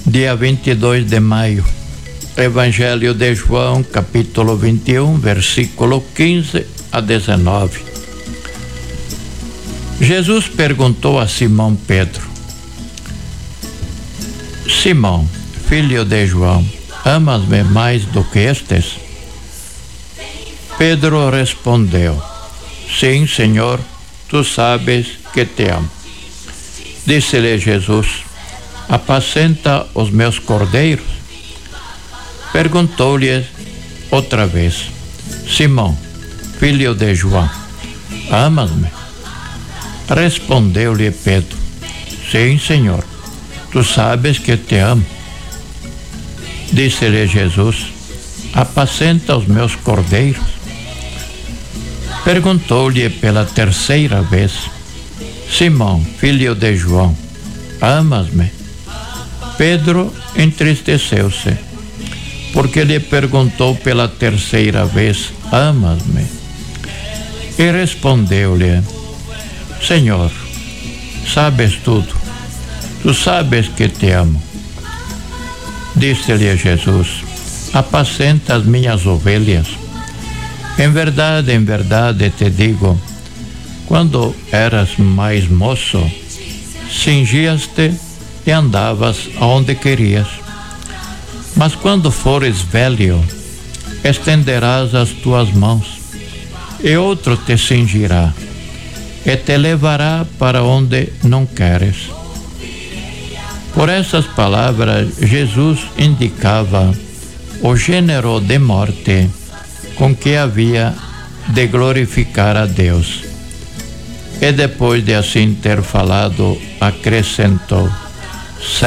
Dia 22 de maio, Evangelho de João, capítulo 21, versículo 15 a 19. Jesus perguntou a Simão Pedro: Simão, filho de João, amas-me mais do que estes? Pedro respondeu: Sim, Senhor, tu sabes que te amo. Disse-lhe Jesus: apacenta os meus cordeiros. Perguntou-lhe outra vez: Simão, filho de João, amas-me? Respondeu-lhe Pedro: Sim, Senhor, tu sabes que te amo. Disse-lhe Jesus: apacenta os meus cordeiros. Perguntou-lhe pela terceira vez: Simão, filho de João, amas-me? Pedro entristeceu-se, porque lhe perguntou pela terceira vez: amas-me? E respondeu-lhe: Senhor, sabes tudo, tu sabes que te amo. Disse-lhe Jesus: apacenta as minhas ovelhas. Em verdade te digo, quando eras mais moço, cingias-te e andavas aonde querias. Mas quando fores velho, estenderás as tuas mãos, e outro te cingirá, e te levará para onde não queres. Por essas palavras, Jesus indicava o gênero de morte com que havia de glorificar a Deus. E depois de assim ter falado, acrescentou: